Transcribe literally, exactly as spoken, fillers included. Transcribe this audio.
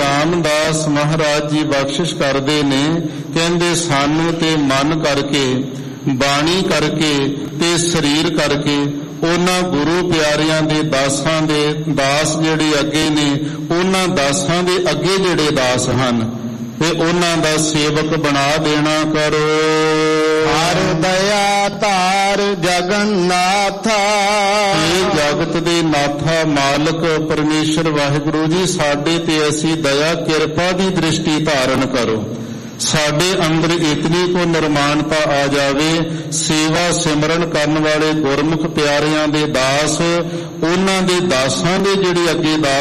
ਰਾਮਦਾਸ ਮਹਾਰਾਜ ਜੀ ਬਖਸ਼ਿਸ਼ ਕਰਦੇ ਨੇ, ਕਹਿੰਦੇ ਸਾਨੂੰ ਤੇ ਮਨ ਕਰਕੇ, ਬਾਣੀ ਕਰਕੇ ਤੇ ਸਰੀਰ ਕਰਕੇ ਉਹਨਾਂ ਗੁਰੂ ਪਿਆਰਿਆਂ ਦੇ ਦਾਸਾਂ ਦੇ ਦਾਸ ਜਿਹੜੇ ਅੱਗੇ ਨੇ, ਉਹਨਾਂ ਦਾਸਾਂ ਦੇ ਅੱਗੇ ਜਿਹੜੇ ਦਾਸ ਹਨ ਤੇ ਉਹਨਾਂ ਦਾ ਸੇਵਕ ਬਣਾ ਦੇਣਾ ਕਰੋ। ਹਰ ਦਇਆ ਧਾਰ ਜਗਨਨਾਥਾ, ਇਹ ਜਗਤ ਦੇ ਨਾਥਾ ਮਾਲਕ ਪਰਮੇਸ਼ਰ ਵਾਹਿਗੁਰੂ ਜੀ, ਸਾਡੇ ਤੇ ਅਸੀਂ ਦਇਆ ਕਿਰਪਾ ਦੀ ਦ੍ਰਿਸ਼ਟੀ ਧਾਰਨ ਕਰੋ। ਸਾਡੇ ਅੰਦਰ ਇਤਨੀ ਕੋ ਨਿਰਮਾਣਤਾ ਆ ਜਾਵੇ, ਸੇਵਾ ਸਿਮਰਨ ਕਰਨ ਵਾਲੇ ਗੁਰਮੁਖ ਪਿਆਰਿਆਂ ਦੇ ਦਾਸ, ਉਹਨਾਂ ਦੇ ਦਾਸਾਂ ਦੇ ਜਿਹੜੇ ਅੱਗੇ ਦਾਸ